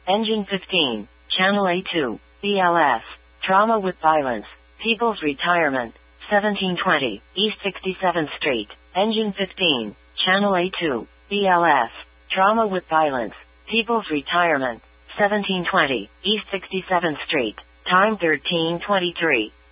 Engine 15, Channel A2, BLS, Drama with Violence, People's Retirement, 1720, East 67th Street, Engine 15, Channel A2, BLS, Drama with Violence, People's Retirement, 1720, East 67th Street, time 13:23.